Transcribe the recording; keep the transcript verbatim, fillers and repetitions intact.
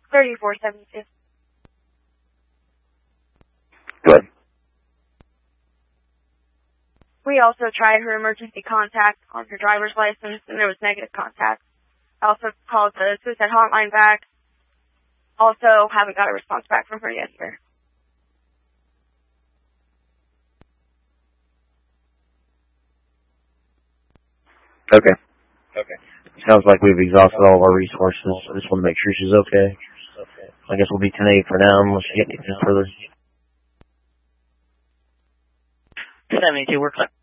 thirty-four seventy-two. Good. We also tried her emergency contact on her driver's license, and there was negative contact. I also called the suicide hotline back. Also, haven't got a response back from her yet here. Okay. Okay. Sounds like we've exhausted all of our resources. I just want to make sure she's okay. I guess we'll be ten eight for now unless you get anything further. seventy-two, we're clear.